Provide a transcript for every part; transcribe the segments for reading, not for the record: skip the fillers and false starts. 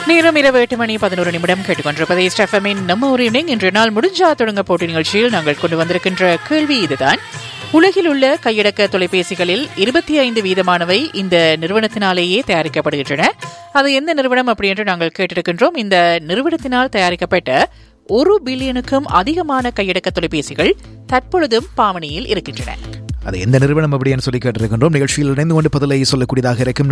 நேரம் இரவு 8:11 கேட்டுக்கொண்டிருப்பதை ஸ்டெஃபமின் நம்ம ஒரு இணைங் இன்று நாள் முடிஞ்சா தொடங்க போட்டி நிகழ்ச்சியில் நாங்கள் கொண்டு வந்திருக்கின்ற கேள்வி இதுதான். உலகில் உள்ள கையடக்க தொலைபேசிகளில் 25% இந்த நிறுவனத்தினாலேயே தயாரிக்கப்படுகின்றன. அது எந்த நிறுவனம் அப்படி என்று நாங்கள் கேட்டிருக்கின்றோம். இந்த நிறுவனத்தினால் தயாரிக்கப்பட்ட 1 பில்லியனுக்கும் அதிகமான கையடக்க தொலைபேசிகள் தற்பொழுதும் பாவனையில் இருக்கின்றன. அது எந்த நிறுவனம் அப்படின்னு சொல்லி கேட்டிருக்கின்றோம். நிகழ்ச்சியில் இணைந்து கொண்டு பதிலை சொல்லக்கூடியதாக இருக்கும்.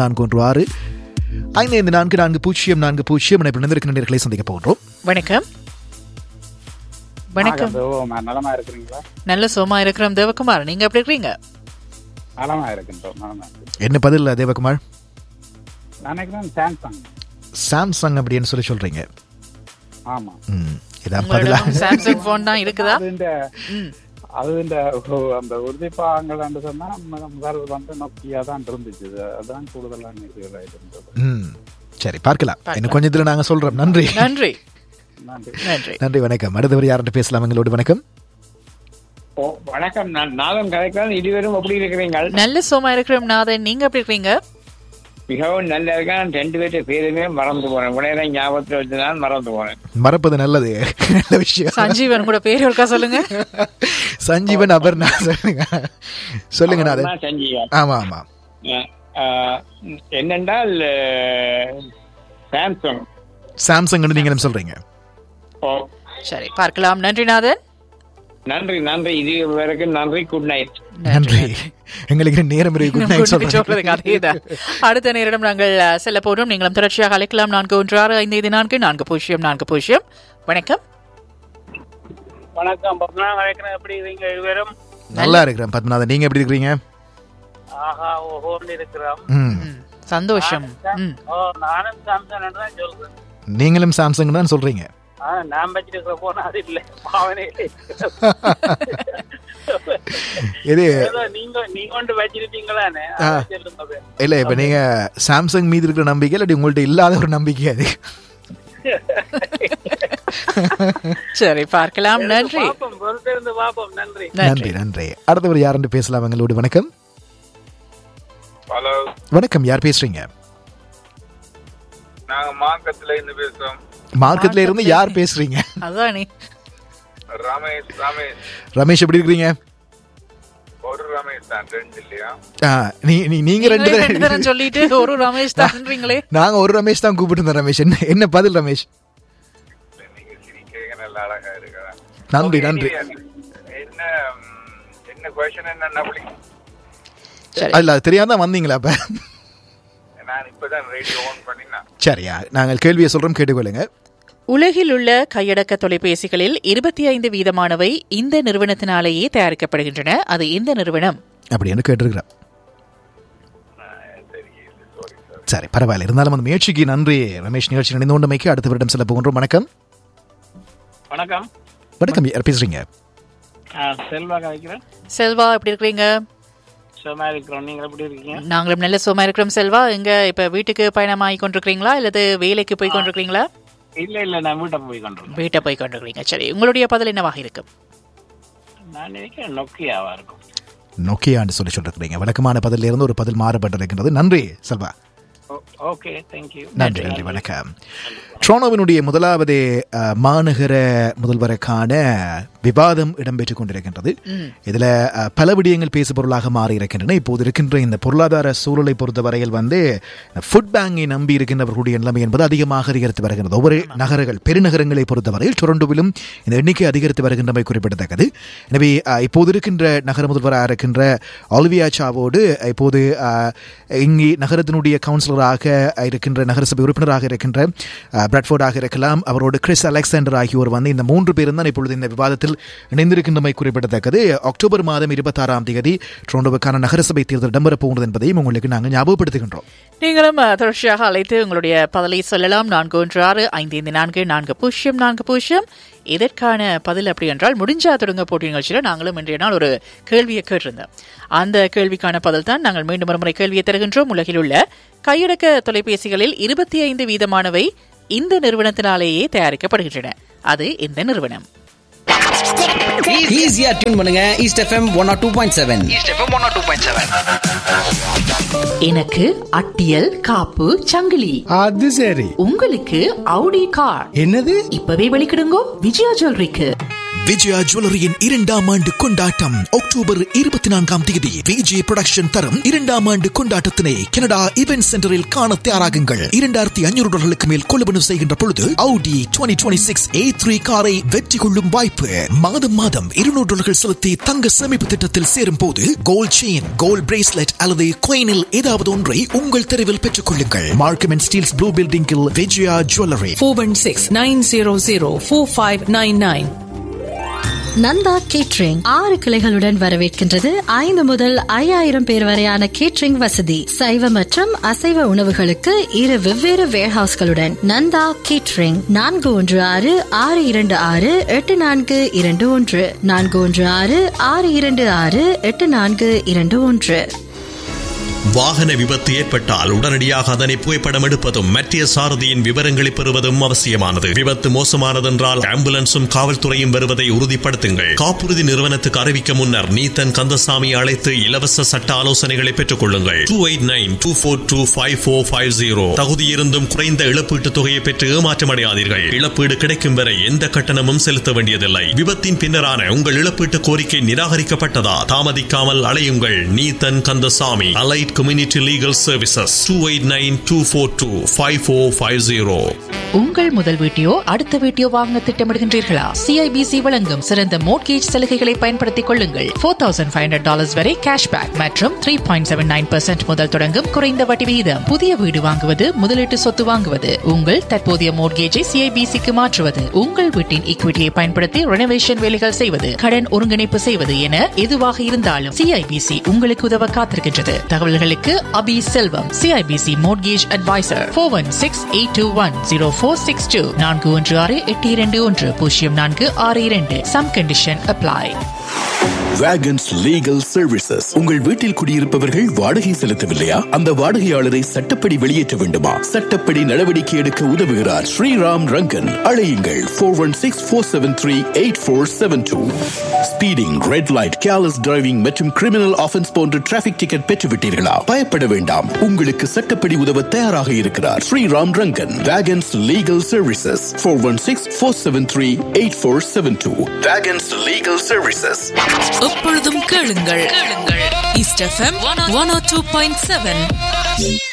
416-5544-40 இணைப்பில் நேர்களை சந்திக்க போகின்றோம். வணக்கம். வணக்கம். நலமா இருக்கிறீங்களா? நல்ல சோமா இருக்கிறோம் தேவகுமார். நீங்க எப்படி இருக்கீங்க? நலமா இருக்கின்றோம். என்ன பதில் தேவகுமார்? நினைக்கிறேன் சாம்சங். சாம்சங் அப்படின்னு சொல்லி சொல்றீங்க. ஆமா. இதான் பதிலா? சாம்சங் போன் தான் இருக்குதா? அது அந்த உறுதிப்பாகங்கள் சொன்னா முதல் வந்து நோக்கியா தான் இருந்துச்சு. அதான் கூடுதலான இருந்தது. சரி, பார்க்கலாம். இன்னும் கொஞ்சத்துல நாங்க சொல்றோம். நன்றி நன்றி நன்றி நன்றி. வணக்கம். அடுத்தவர் யார்கிட்ட பேசலாம்? எங்களோடு வணக்கம். வணக்கம். நான் நாதன் கதைக்கிறேன். இதுவரும் எப்படி இருக்கிறீங்க? நல்ல சோமா இருக்கிறோம் நாதன். நீங்க எப்படி இருக்கீங்க? மிகவும் நல்ல இருக்கேன். 2 பேர்ட்ட பேருமே மறந்து போனேன். உடனே ஞாபகத்தில் வச்சுதான் மறந்து போனேன். மறப்பது நல்லது, நல்ல விஷயம். சஞ்சீவன் கூட பேர் இருக்கா சொல்லுங்க. சஞ்சீவன் அபர்ணா சொல்லுங்க நாதன். சஞ்சீவன். ஆமா ஆமா. என்னென்றால் சாம்சங். சாம்சங் நீங்களும் சொல்றீங்க. சரி, பார்க்கலாம். நன்றி நாதன். நன்றி நன்றி. இது வரைக்கும் நன்றி. Good night. நன்றி. எங்களுக்கு நேரம் குட் நைட் சொல்றதுக்கு அதேதான். அடுத்த நேரம் நாங்கள் செல்ல போறோம். நீங்களும் தொடர்ச்சியாக அழைக்கலாம். 4165544040. வணக்கம். வணக்கம். பத்மநாதன். எப்படி இருக்கீங்க? இருவரும் நல்லா இருக்கிறேன். பத்மநாதன், நீங்க எப்படி இருக்கீங்க? ஆஹா, ஓஹோன்னு இருக்கிறோம். சந்தோஷம். நானும் சாம்சங் தான் சொல்றேன். நீங்களும் சாம்சங் தான் சொல்றீங்க. நான் வச்சிருக்கிற போன அது இல்ல, பாவனை இது நீங்க கொண்டு வச்சிருப்பீங்களானே. இல்ல, இப்ப நீங்க சாம்சங் மீது இருக்கிற நம்பிக்கை இல்லாட்டி உங்கள்ட்ட இல்லாத ஒரு நம்பிக்கை அது. சரி, பார்க்கலாம். நன்றி நன்றி நன்றி நன்றி. அடுத்தவர் யாருன்னு பேசலாம்? எங்களோடு வணக்கம். ஹலோ, வணக்கம். யார் பேசுறீங்க? நாங்க மார்க்கத்துல இருந்து பேசுறோம். மார்க்கெட்ல இருந்து யார் பேசுறீங்க? அதானே. ரமேஷ். ரமேஷ், எப்படி இருக்கீங்க? ஒரு ரமேஷ் தான், 2 இல்லையா? நீங்க 2 தரம் சொல்லிட்டு ஒரு ரமேஷ் தான்றீங்களே. நாங்க ஒரு ரமேஷ் தான் கூப்பிட்டு இருந்தோம். ரமேஷ், என்ன பதில் ரமேஷ்? நீங்க சிரிக்க நல்ல அழகா இருக்கா. நன்றி நன்றி. என்ன क्वेश्चन என்ன அப்படி? இல்ல, தெரியாம வந்தீங்களா? அப்ப நான் இப்பதான் ரேடியோ ஆன் பண்ணினா. சரியா, நாங்கள் கேள்வியை சொல்றோம், கேட்டுக்கொள்ளுங்க. உலகில் உள்ள கையடக்க தொலைபேசிகளில் 25% இந்த நிறுவனத்தினாலேயே தயாரிக்கப்படுகின்றன. அது இந்த நிறுவனம் அப்படின்னு கேட்டிருக்கிறேன். சரி, பரவாயில்ல. இருந்தாலும் அந்த முயற்சிக்கு நன்றி ரமேஷ். நிகழ்ச்சி நினைந்து கொண்டமைக்கு அடுத்த வருடம் செல்ல போகின்றோம். வணக்கம். வணக்கம். வணக்கம். யார் பேசுறீங்க? செல்வா கதைக்கிறேன். செல்வா, எப்படி இருக்கிறீங்க? சும்மா இருக்கிறோம். நீங்க எப்படி இருக்கீங்க? நாங்களும் நல்ல சும்மா இருக்கிறோம். செல்வா, எங்க இப்ப வீட்டுக்கு பயணமாகி கொண்டிருக்கீங்களா இல்லது வேலைக்கு போய் கொண்டிருக்கீங்களா? இல்ல, நான் வீட்டை போய் கொண்டிருக்கேன். வீட்டை போய் கொண்டிருக்கீங்க. சரி, உங்களுடைய பதில் என்னவாக இருக்கும்? நான் நினைக்கிறேன் நோக்கியாவா இருக்கும். நோக்கியான்னு சொல்லி சொல்லிருக்கீங்க. வழக்கமான பதில இருந்து ஒரு பதில் மாறுபட்டிருக்கின்றது. நன்றி செல்வா. Okay, thank you. நன்றி நன்றி. வணக்கம். டொரண்டோவினுடைய முதலாவது மாநகர முதல்வருக்கான விவாதம் இடம்பெற்றுக் கொண்டிருக்கின்றது. இதுல பல விடயங்கள் பேசு பொருளாக மாறி இருக்கின்றன. இப்போது இருக்கின்ற இந்த பொருளாதார சூழலை பொறுத்தவரையில் ஃபுட் பேங்கை நம்பி இருக்கின்றவர்களுடைய நிலைமை என்பது அதிகமாக அதிகரித்து வருகிறது. ஒவ்வொரு நகரங்கள், பெருநகரங்களை பொறுத்தவரையில் டொரண்டோவிலும் இந்த எண்ணிக்கை அதிகரித்து வருகின்றமை குறிப்பிடத்தக்கது. எனவே இப்போது இருக்கின்ற நகர முதல்வராக இருக்கின்ற ஆலிவியா சாவோடு இப்போது இங்கே நகரத்தினுடைய கவுன்சிலராக இருக்கின்ற, நகரசபை உறுப்பினராக இருக்கின்ற பிராட்ஃபோர்டாக இருக்கலாம், அவரோடு கிறிஸ் அலெக்சாண்டர் ஆகியோர் இந்த 3 பேரும் தான் இப்பொழுது இந்த விவாதத்தில் இணைந்திருக்கின்றமை குறிப்பிடத்தக்கது. அக்டோபர் மாதம் 26ஆம் தேதி டொரண்டோவுக்கான நகரசபை தேர்தல் இடம்பெறப் போகிறது என்பதையும் உங்களுக்கு நாங்கள் ஞாபகப்படுத்துகின்றோம். நீங்களும் தொடர்ச்சியாக அழைத்து உங்களுடைய பதிலை சொல்லலாம். 4165544040. இதற்கான பதில் அப்படி என்றால் முடிஞ்சா தொடங்க போட்டி நிகழ்ச்சியில் நாங்களும் இன்றைய நாள் ஒரு கேள்வியை கேட்டிருந்தோம். அந்த கேள்விக்கான பதில் தான் நாங்கள் மீண்டும் ஒரு முறை கேள்வியை தருகின்றோம். உலகில் உள்ள கையடக்க தொலைபேசிகளில் 25% இந்த நிறுவனத்தினாலேயே தயாரிக்கப்படுகின்றன. அது இந்த நிறுவனம். ஈஸியா டியூன் பண்ணுங்க ஈஸ்ட் எஃப்எம் 102.7. எனக்கு அட்டியல் காப்பு சங்கிலி. அது சரி. உங்களுக்கு அவுடி கார். என்னது? இப்பவே வெளிக்கிடுங்கோ விஜயா ஜுவல்லரிக்கு. விஜயா ஜுவல்லரியின் 2ஆம் ஆண்டு கொண்டாட்டம் அக்டோபர் 24ஆம் தேதி விஜய் புரொடக்ஷன் தரும் 2ஆம் ஆண்டு கொண்டாட்டத்தினை கனடா இவென்ட் சென்டரில் காண தயாராகுங்கள். $2,500 மேல் கொள்வனவு செய்கின்ற பொழுது Audi 2026 A3 காரை வெற்றி கொள்ளும் வாய்ப்பு. மாதம் மாதம் $200 செலுத்தி தங்க சேமிப்பு திட்டத்தில் சேரும் போது கோல்ட் செயின், கோல்ட் பிரேஸ்லெட் அல்லது coinல் ஏதாவது ஒன்றை உங்கள் தெருவில் பெற்றுக் கொள்ளுங்கள். மார்க்கம் அண்ட் ஸ்டீல்ஸ் ப்ளூ பில்டிங்கில் விஜயா ஜுவல்லரி. 416-900-4599. நந்தா கேட்ரிங் 6 கிளைகளுடன் வரவேற்கின்றது. 5 முதல் 5000 பேர் வரையான கேட்ரிங் வசதி. சைவ மற்றும் அசைவ உணவுகளுக்கு 2 வெவ்வேறு வேர்ஹவுஸ்களுடன் நந்தா கேட்ரிங் 416-626-8421 416-626-8421. வாகன விபத்து ஏற்பட்டால் உடனடியாக அதனை புகைப்படம் எடுப்பதும் மத்திய சாரதியின் விவரங்களை பெறுவதும் அவசியமானது. விபத்து மோசமானதென்றால் ஆம்புலன்ஸும் காவல்துறையும் வருவதை உறுதிப்படுத்துங்கள். காப்புறுதி நிறுவனத்துக்கு அறிவிக்க முன்னர் நீத்தன் கந்தசாமி அழைத்து இலவச சட்ட ஆலோசனைகளை பெற்றுக் கொள்ளுங்கள். 2892425450. தகுதியிருந்தும் குறைந்த இழப்பீட்டுத் தொகையை பெற்று ஏமாற்றமடையாதீர்கள். இழப்பீடு கிடைக்கும் வரை எந்த கட்டணமும் செலுத்த வேண்டியதில்லை. விபத்தின் பின்னரான உங்கள் இழப்பீட்டு கோரிக்கை நிராகரிக்கப்பட்டதா? தாமதிக்காமல் அலையுங்கள் Neethan Kandasamy. Allied Community Legal Services 2824254550. உங்கள் முதல் வீட்டையோ அடுத்த வீட்டையோ வாங்க திட்டமிடுகின்றீர்களா? CIBC வழங்கும் சிறந்த மோட்கேஜ் சலுகைகளை பயன்படுத்திக் கொள்ளுங்கள். $4,500 வரை கேஷ்பேக் மற்றும் 3.79% முதல் தொடங்கும் குறைந்த வட்டி விகிதம். புதிய வீடு வாங்குவது, முதலீட்டு சொத்து வாங்குவது, உங்கள் தற்போதைய மோட்கேஜை CIBCக்கு மாற்றுவது, உங்கள் வீட்டின் ஈக்விட்டியை பயன்படுத்தி ரெனோவேஷன் வேலைகள் செய்வது, கடன் ஒருங்கிணைப்பு செய்வது என எதுவாக இருந்தாலும் CIBC உங்களுக்கு உதவ காத்திருக்கின்றது. தகவல்களுக்கு அபி செல்வம், CIBC mortgage advisor. 416-821-0462 416-821-0462. Some condition apply. வேகன்ஸ் legal services. உங்கள் வீட்டில் குடியிருப்பவர்கள் வாடகை செலுத்தவில்லையா? அந்த வாடகையாளரை சட்டப்படி வெளியேற்ற வேண்டுமா? சட்டப்படி நடவடிக்கை எடுக்க உதவுகிறார் ஸ்ரீராம் ரங்கன். அழையுங்கள் 416-473-8472. Speeding, red light, careless driving மற்றும் கிரிமினல் ஆஃபென்ஸ் போன்ற டிராபிக் டிக்கெட் பெற்றுவிட்டீர்களா? பயப்பட வேண்டாம், உங்களுக்கு சட்டப்படி உதவ தயாராக இருக்கிறார் Sriram Rangan. வேகன்ஸ் legal services 416-473-8472. வேகன்ஸ் legal services. எப்பொழுதும் கேளுங்கள் ஈஸ்ட் எஃப்எம் 102.7.